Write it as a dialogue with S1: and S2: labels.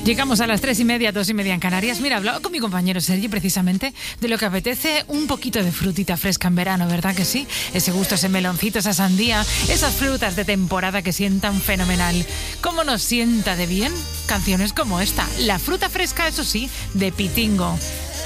S1: Llegamos a las 3:30, 2:30 en Canarias. Mira, hablaba con mi compañero Sergi precisamente de lo que apetece un poquito de frutita fresca en verano, ¿verdad que sí? Ese gusto, ese meloncito, esa sandía, esas frutas de temporada que sientan fenomenal. ¿Cómo nos sienta de bien? Canciones como esta, La fruta fresca, eso sí, de Pitingo.